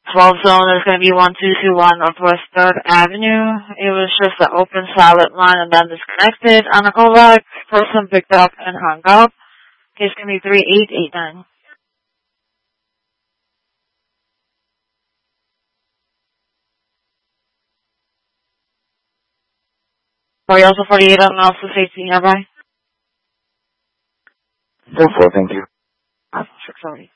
12 zone is going to be 1221 Northwest 3rd Avenue. It was just an open silent line and then disconnected. On a callback, person picked up and hung up. Case going to be 3889. 48 on also safety nearby. 4-4, thank you. 640.